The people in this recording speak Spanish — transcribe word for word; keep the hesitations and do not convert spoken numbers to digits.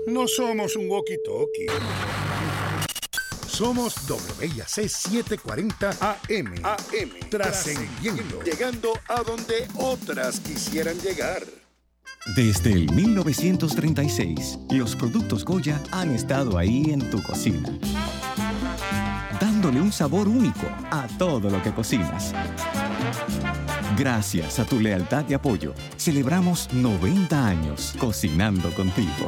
No somos un walkie-talkie. Somos W I A C setecientos cuarenta A M. A M. Trascendiendo. Llegando a donde otras quisieran llegar. Desde el mil novecientos treinta y seis, los productos Goya han estado ahí en tu cocina, dándole un sabor único a todo lo que cocinas. Gracias a tu lealtad y apoyo, celebramos noventa años cocinando contigo.